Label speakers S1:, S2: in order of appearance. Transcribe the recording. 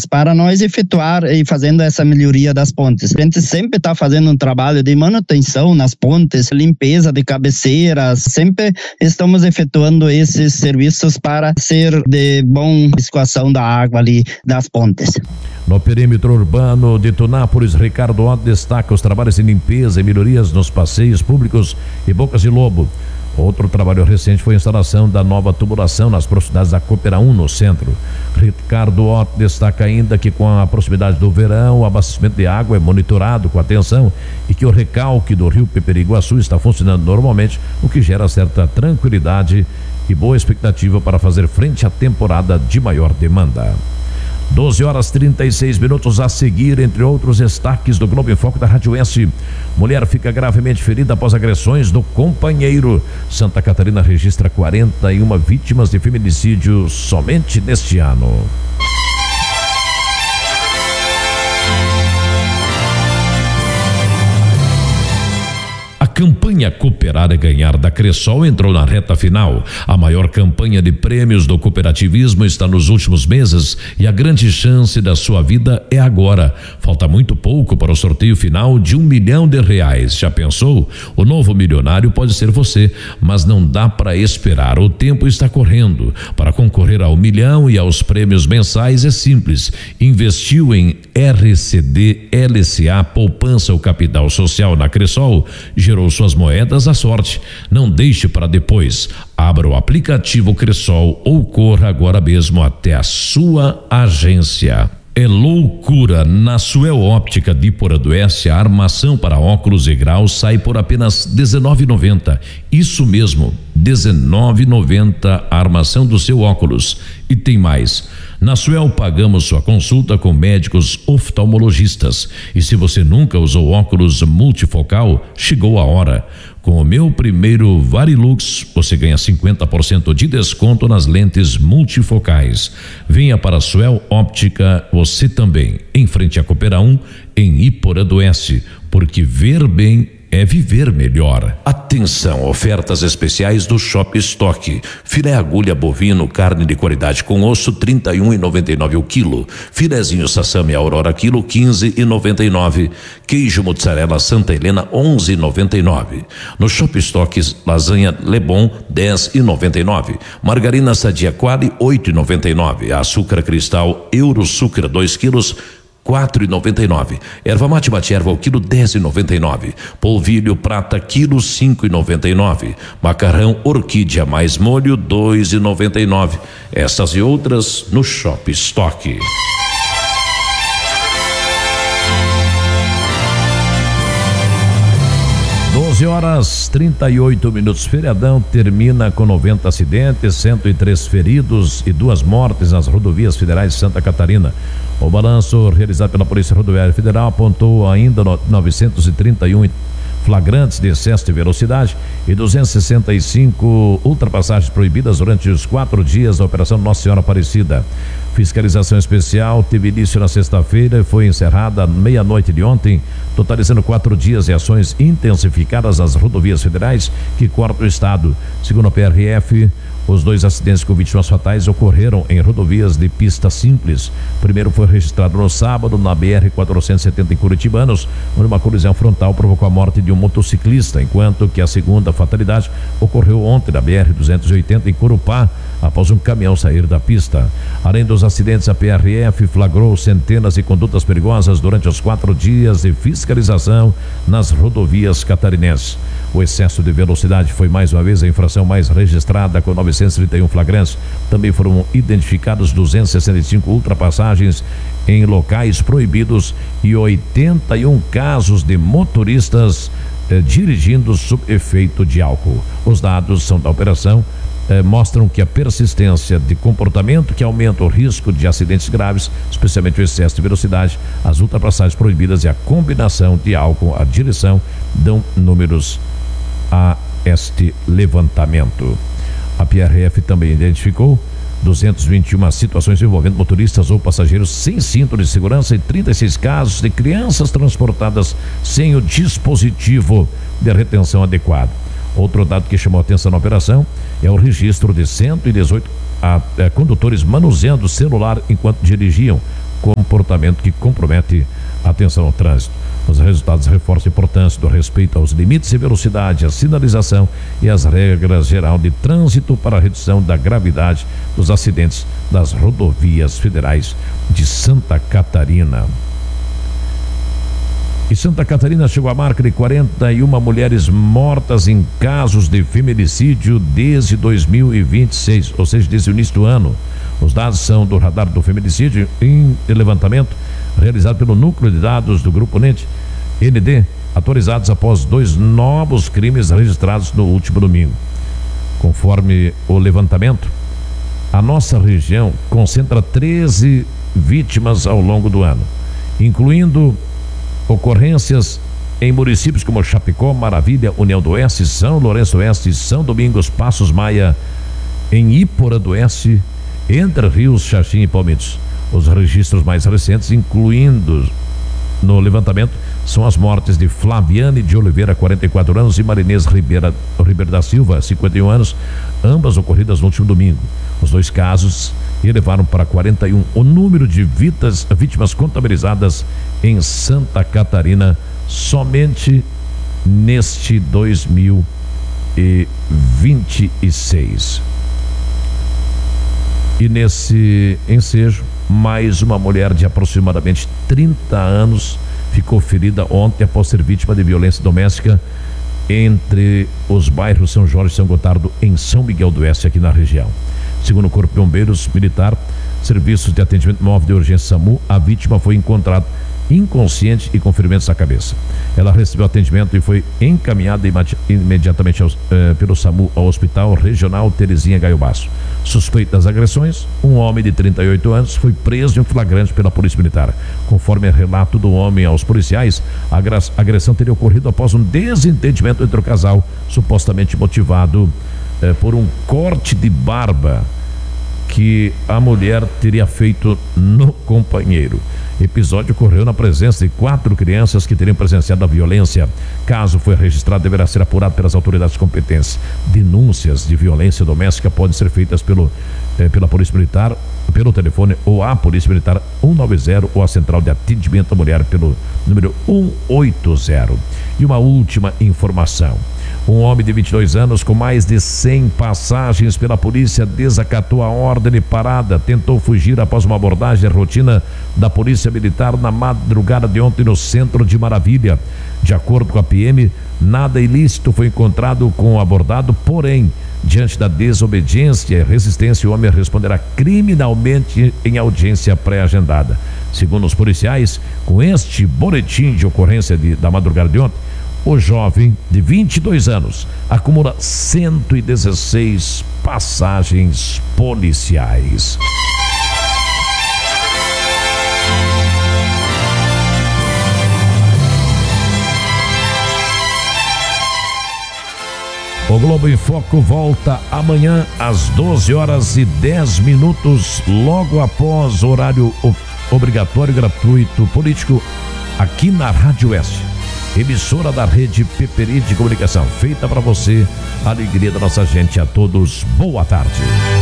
S1: para nós efetuar e fazendo essa melhoria das pontes. A gente sempre está fazendo um trabalho de manutenção nas pontes, limpeza de cabeceiras, sempre estamos efetuando esses serviços para ser de boa escoação da água ali das pontes.
S2: No perímetro urbano de Tunápolis, Ricardo Otto destaca os trabalhos de limpeza e melhorias nos passeios públicos e Bocas de Lobo. Outro trabalho recente foi a instalação da nova tubulação nas proximidades da Coopera 1 no centro. Ricardo Otto destaca ainda que com a proximidade do verão, o abastecimento de água é monitorado com atenção e que o recalque do rio Peperiguaçu está funcionando normalmente, o que gera certa tranquilidade e boa expectativa para fazer frente à temporada de maior demanda. 12h36 a seguir, entre outros destaques do Globo em Foco da Rádio S. Mulher fica gravemente ferida após agressões do companheiro. Santa Catarina registra 41 vítimas de feminicídio somente neste ano. A campanha Cooperar é Ganhar da Cressol entrou na reta final. A maior campanha de prêmios do cooperativismo está nos últimos meses e a grande chance da sua vida é agora. Falta muito pouco para o sorteio final de R$1 milhão. Já pensou? O novo milionário pode ser você, mas não dá para esperar. O tempo está correndo. Para concorrer ao R$1 milhão e aos prêmios mensais é simples. Investiu em RCD, LCA, poupança ou capital social na Cressol, gerou suas moedas à sorte. Não deixe para depois. Abra o aplicativo Cressol ou corra agora mesmo até a sua agência. É loucura! Na Suel Óptica de Iporanduense, a armação para óculos e graus sai por apenas R$19,90. Isso mesmo, R$19,90 a armação do seu óculos. E tem mais. Na Suel pagamos sua consulta com médicos oftalmologistas. E se você nunca usou óculos multifocal, chegou a hora. Com o meu primeiro Varilux, você ganha 50% de desconto nas lentes multifocais. Venha para a Suel Óptica, você também, em frente à Coopera 1, em Iporanduense, porque ver bem é viver melhor. Atenção, ofertas especiais do Shop Stock. Filé agulha bovino, carne de qualidade com osso, R$31,99 o quilo. Filezinho Sassami Aurora quilo, R$15,99. Queijo mozzarella Santa Helena, R$11,99. No Shop Stock, lasanha Lebon, R$10,99. Margarina Sadia Quali, R$8,99. Açúcar cristal Eurosucra 2 quilos, R$4,99. Erva mate erva o quilo, R$10,99. Polvilho prata quilo, R$5,99. Macarrão orquídea mais molho, R$2,99. Essas e outras no Shop Stock. 12h38. Feriadão termina com 90 acidentes, 103 feridos e 2 mortes nas rodovias federais de Santa Catarina. O balanço realizado pela Polícia Rodoviária Federal apontou ainda 931 flagrantes de excesso de velocidade e 265 ultrapassagens proibidas durante os 4 dias da Operação Nossa Senhora Aparecida. Fiscalização especial teve início na sexta-feira e foi encerrada meia-noite de ontem, totalizando 4 dias de ações intensificadas nas rodovias federais que cortam o estado. Segundo a PRF, os 2 acidentes com vítimas fatais ocorreram em rodovias de pista simples. O primeiro foi registrado no sábado na BR-470 em Curitibanos, onde uma colisão frontal provocou a morte de um motociclista, enquanto que a segunda fatalidade ocorreu ontem na BR-280 em Corupá, após um caminhão sair da pista. Além dos acidentes, a PRF flagrou centenas de condutas perigosas durante os 4 dias de fiscalização nas rodovias catarinenses. O excesso de velocidade foi mais uma vez a infração mais registrada, com 931 flagrantes. Também foram identificados 265 ultrapassagens em locais proibidos e 81 casos de motoristas dirigindo sob efeito de álcool. Os dados são da operação mostram que a persistência de comportamento que aumenta o risco de acidentes graves, especialmente o excesso de velocidade, as ultrapassagens proibidas e a combinação de álcool à direção dão números a este levantamento. A PRF também identificou 221 situações envolvendo motoristas ou passageiros sem cinto de segurança e 36 casos de crianças transportadas sem o dispositivo de retenção adequado. Outro dado que chamou a atenção na operação é o registro de 118 condutores manuseando o celular enquanto dirigiam, comportamento que compromete a atenção ao trânsito. Os resultados reforçam a importância do respeito aos limites de velocidade, a sinalização e as regras gerais de trânsito para a redução da gravidade dos acidentes das rodovias federais de Santa Catarina. E Santa Catarina chegou à marca de 41 mulheres mortas em casos de feminicídio desde 2026, ou seja, desde o início do ano. Os dados são do radar do feminicídio em levantamento realizado pelo Núcleo de Dados do Grupo ND, atualizados após 2 novos crimes registrados no último domingo. Conforme o levantamento, a nossa região concentra 13 vítimas ao longo do ano, incluindo ocorrências em municípios como Chapecó, Maravilha, União do Oeste, São Lourenço Oeste, São Domingos, Passos Maia, em Iporã do Oeste, Entre Rios, Xaxim e Palmitos. Os registros mais recentes, incluindo no levantamento, são as mortes de Flaviane de Oliveira, 44 anos, e Marinês Ribeiro da Silva, 51 anos, ambas ocorridas no último domingo. Os 2 casos elevaram para 41 o número de vítimas contabilizadas em Santa Catarina somente neste 2026. E nesse ensejo, mais uma mulher de aproximadamente 30 anos ficou ferida ontem após ser vítima de violência doméstica entre os bairros São Jorge e São Gotardo, em São Miguel do Oeste, aqui na região. Segundo o Corpo de Bombeiros Militar, Serviços de Atendimento Móvel de Urgência SAMU, a vítima foi encontrada inconsciente e com ferimentos na cabeça. Ela recebeu atendimento e foi encaminhada imediatamente pelo SAMU ao Hospital Regional Terezinha Gaio Basso. Suspeito das agressões, um homem de 38 anos foi preso em flagrante pela Polícia Militar. Conforme relato do homem aos policiais, a agressão teria ocorrido após um desentendimento entre o casal, supostamente motivado por um corte de barba que a mulher teria feito no companheiro. Episódio ocorreu na presença de 4 crianças que teriam presenciado a violência. Caso foi registrado, deverá ser apurado pelas autoridades competentes. Denúncias de violência doméstica podem ser feitas pela Polícia Militar, pelo telefone ou a Polícia Militar 190 ou a Central de Atendimento à Mulher pelo número 180. E uma última informação. Um homem de 22 anos com mais de 100 passagens pela polícia desacatou a ordem de parada, tentou fugir após uma abordagem rotina da Polícia Militar na madrugada de ontem no centro de Maravilha. De acordo com a PM, nada ilícito foi encontrado com o abordado, porém, diante da desobediência e resistência, o homem responderá criminalmente em audiência pré-agendada. Segundo os policiais, com este boletim de ocorrência da madrugada de ontem, o jovem de 22 anos acumula 116 passagens policiais. O Globo em Foco volta amanhã às 12h10, logo após o horário obrigatório e gratuito político, aqui na Rádio Oeste, emissora da rede Peperi de Comunicação, feita para você, a alegria da nossa gente. A todos, boa tarde.